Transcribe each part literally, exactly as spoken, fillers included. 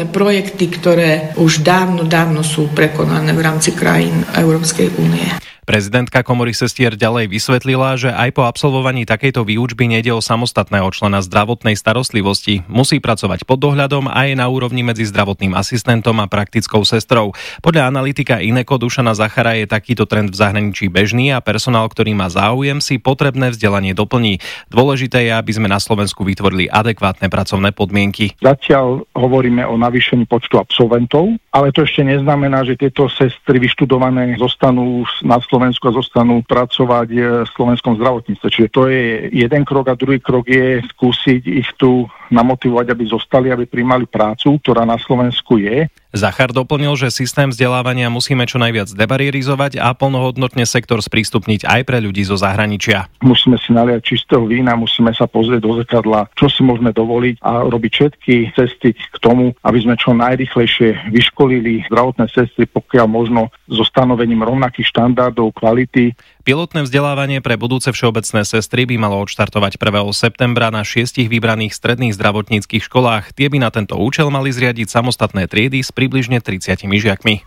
zdravotné projekty, ktoré už dávno, dávno sú prekonané v rámci krajín Európskej únie. Prezidentka Komory sestier ďalej vysvetlila, že aj po absolvovaní takejto výučby nejde o samostatného člena zdravotnej starostlivosti. Musí pracovať pod dohľadom aj na úrovni medzi zdravotným asistentom a praktickou sestrou. Podľa analytika Ineko Dušana Zachara je takýto trend v zahraničí bežný a personál, ktorý má záujem, si potrebné vzdelanie doplní. Dôležité je, aby sme na Slovensku vytvorili adekvátne pracovné podmienky. Zatiaľ hovoríme o navýšení počtu absolventov, ale to ešte neznamená, že tieto sestry vyštudované zostanú na Slovensku a zostanú pracovať v slovenskom zdravotníctve. Čiže to je jeden krok a druhý krok je skúsiť ich tu namotivovať, aby zostali, aby prijímali prácu, ktorá na Slovensku je. Zachar doplnil, že systém vzdelávania musíme čo najviac debarierizovať a plnohodnotne sektor sprístupniť aj pre ľudí zo zahraničia. Musíme si naliať čistého vína, musíme sa pozrieť do zrkadla, čo si môžeme dovoliť a robiť všetky cesty k tomu, aby sme čo najrýchlejšie vyškolili zdravotné sestry, pokiaľ možno so stanovením rovnakých štandardov kvality. Pilotné vzdelávanie pre budúce všeobecné sestry by malo odštartovať prvého septembra na šiestich vybraných stredných zdravotníckych školách. Tie by na tento účel mali zriadiť samostatné triedy s približne tridsiatimi žiakmi.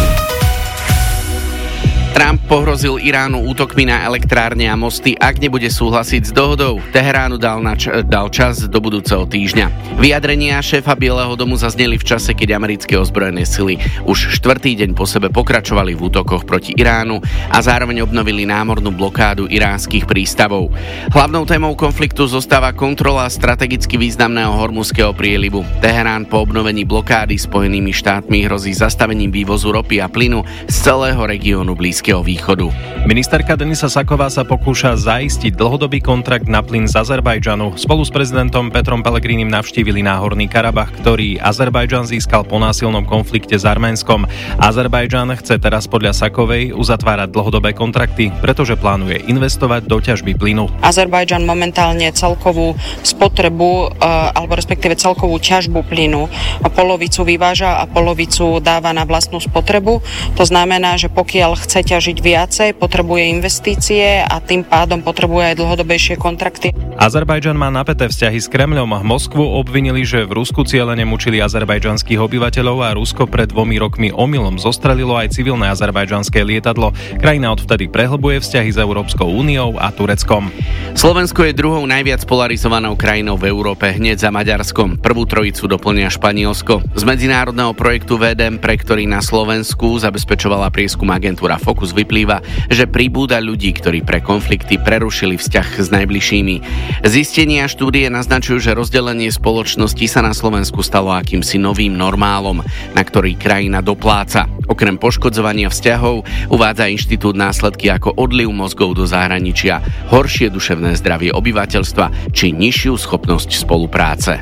Trump pohrozil Iránu útokmi na elektrárne a mosty, ak nebude súhlasiť s dohodou. Teheránu dal, nač- dal čas do budúceho týždňa. Vyjadrenia šéfa Bieleho domu zazneli v čase, keď americké ozbrojené sily už štvrtý deň po sebe pokračovali v útokoch proti Iránu a zároveň obnovili námornú blokádu iránskych prístavov. Hlavnou témou konfliktu zostáva kontrola strategicky významného hormuzského prielivu. Teherán po obnovení blokády Spojenými štátmi hrozí zastavením vývozu ropy a plynu z celého regiónu Blízkeho východu. Ministerka Denisa Saková sa pokúša zaistiť dlhodobý kontrakt na plyn z Azerbajdžanu. Spolu s prezidentom Petrom Pellegrinim navštívili Náhorný Karabach, ktorý Azerbajdžan získal po násilnom konflikte s Arménskom. Azerbajdžan chce teraz podľa Sakovej uzatvárať dlhodobé kontrakty, pretože plánuje investovať do ťažby plynu. Azerbajdžan momentálne celkovú spotrebu alebo respektíve celkovú ťažbu plynu polovicu vyváža a polovicu dáva na vlastnú spotrebu. To znamená, že pokiaľ chce ťažiť viacej, potrebuje investície a tým pádom potrebuje aj dlhodobejšie kontrakty. Azerbajdžan má napäté vzťahy s Kremľom. Moskvu obvinili, že v Rusku cielene mučili azerbajdžanských obyvateľov a Rusko pred dvomi rokmi omylom zostrelilo aj civilné azerbajdžanské lietadlo. Krajina odvtedy prehlbuje vzťahy s Európskou úniou a Tureckom. Slovensko je druhou najviac polarizovanou krajinou v Európe, hneď za Maďarskom. Prvú trojicu doplňa Španielsko. Z medzinárodného projektu vé dé em, pre ktorý na Slovensku zabezpečovala prieskum agentúra Focus, vyplýva, že pribúda ľudí, ktorí pre konflikty prerušili vzťah s najbližšími. Zistenia štúdie naznačujú, že rozdelenie spoločnosti sa na Slovensku stalo akýmsi novým normálom, na ktorý krajina dopláca. Okrem poškodzovania vzťahov uvádza inštitút následky ako odliv mozgov do zahraničia, horšie duševné zdravie obyvateľstva či nižšiu schopnosť spolupráce.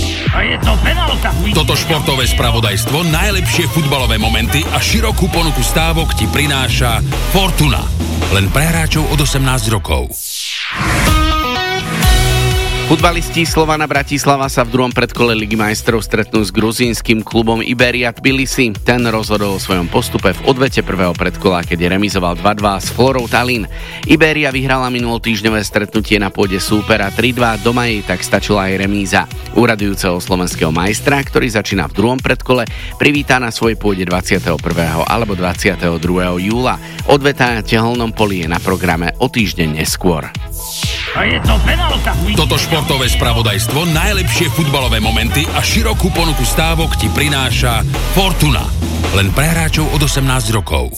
A je to penálta. Toto športové spravodajstvo, najlepšie futbalové momenty a širokú ponuku stávok ti prináša Fortuna. Len pre hráčov od osemnásť rokov. Futbalisti Slovana Bratislava sa v druhom predkole Ligy majstrov stretnú s gruzínskym klubom Iberia Tbilisi. Ten rozhodol o svojom postupe v odvete prvého predkola, keď remizoval dva dva s Florou Tallinn. Iberia vyhrala minulotýždňové stretnutie na pôde súpera tri dva, doma jej tak stačila aj remíza. Úradujúceho slovenského majstra, ktorý začína v druhom predkole, privítá na svojej pôde dvadsiateho prvého alebo dvadsiateho druhého júla. Odveta na tehelnom poli je na programe o týždeň neskôr. A je to penálta. Toto športové spravodajstvo, najlepšie futbalové momenty a širokú ponuku stávok ti prináša Fortuna. Len pre hráčov od osemnásť rokov.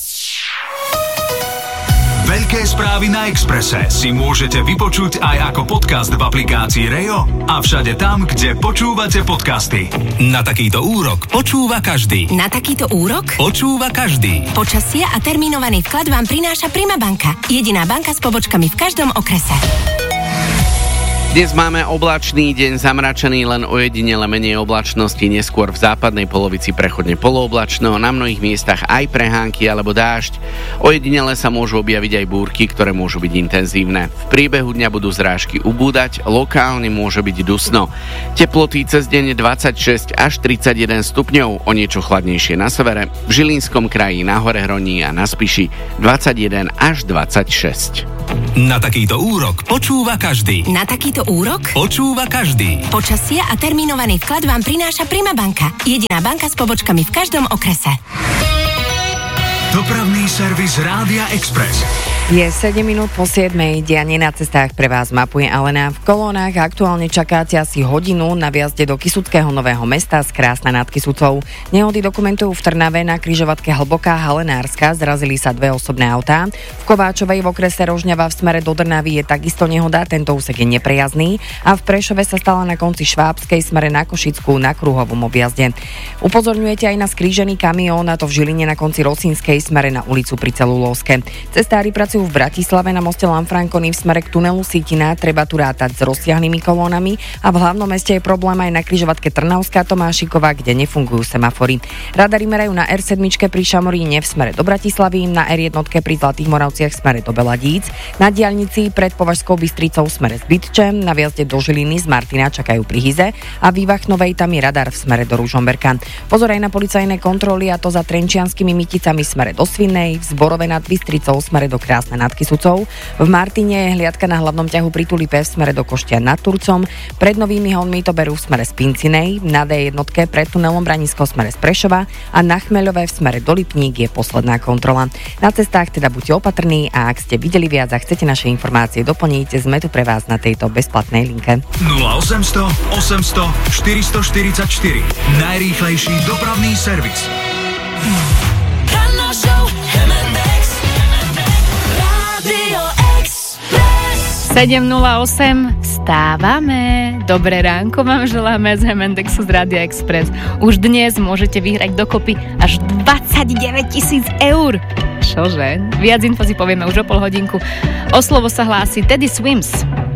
Veľké správy na Expresse si môžete vypočuť aj ako podcast v aplikácii Rejo a všade tam, kde počúvate podcasty. Na takýto úrok počúva každý. Na takýto úrok počúva každý. Počasie a termínovaný vklad vám prináša Prima banka. Jediná banka s pobočkami v každom okrese. Dnes máme oblačný deň, zamračený, len ojedinele menej oblačnosti, neskôr v západnej polovici prechodne polooblačno, na mnohých miestach aj prehánky alebo dážď. Ojedinele sa môžu objaviť aj búrky, ktoré môžu byť intenzívne. V priebehu dňa budú zrážky ubúdať, lokálne môže byť dusno. Teploty cez deň dvadsaťšesť až tridsaťjeden stupňov, o niečo chladnejšie na severe, v Žilinskom kraji, na Hore Hroní a na Spiši dvadsaťjeden až dvadsaťšesť. Na takýto úrok počúva každý. Na takýto úrok? Počúva každý. Počasie a termínovaný vklad vám prináša Prima banka. Jediná banka s pobočkami v každom okrese. Dopravný servis Rádia Express. Je sedem minút po siedmej, dianie na cestách pre vás mapuje Alena. V kolónach aktuálne čakáte asi hodinu na viazde do Kysuckého Nového Mesta z Krásna nad Kysucou. Nehody dokumentujú v Trnave na križovatke Hlboká Halenárska, zrazili sa dve osobné autá. V Kováčovej v okrese Rožňava v smere do Trnavy je takisto nehoda, tento úsek je neprejazdný a v Prešove sa stala na konci Švábskej smere na Košickú na kruhovom objazde. Upozorňujete aj na skrížený kamión, a to v Žiline na konci Rosínskej smere na ulicu pri Celulózke. Cestári pracujú v Bratislave na moste Lanfranconi v smere k tunelu Sitina, treba tu rátať s rozsiahlými kolónami a v hlavnom meste je problém aj na križovatke Trnavská Tomášikova, kde nefungujú semafory. Radary merajú na er sedem pri Šamoríne v smere do Bratislavy, na er jeden pri Zlatých Moravciach v smere do Beladíc, na diaľnici pred Považskou Bystricou v smere z Bytče, na viazde do Žiliny z Martina čakajú pri Hyze a v Ivachnovej tam je radar v smere do Ružomberka. Pozor aj na policajné kontroly, a to za Trenčianskými Myticami v smere do Svinnej, v Zborove nad Bystricou v smere do Krásna nad Kysucou. V Martine je hliadka na hlavnom ťahu pri Tulipe v smere do Koštia nad Turcom. Pred Novými Honmi to berú v smere z Pincinej, na dé jeden pred tunelom Branisko v smere z Prešova a na Chmeľové v smere do Lipník je posledná kontrola. Na cestách teda buďte opatrní a ak ste videli viac a chcete naše informácie doplniť, sme tu pre vás na tejto bezplatnej linke. nula osemsto osemsto štyristoštyridsaťštyri. Najrýchlejší dopravný servis. sedem nula osem, vstávame. Dobré ránko vám želáme z Hemendexu z Rádia Express. Už dnes môžete vyhrať dokopy až dvadsaťdeväť tisíc eur. Čože? Viac info si povieme už o pol hodinku. O slovo sa hlási Teddy Swims.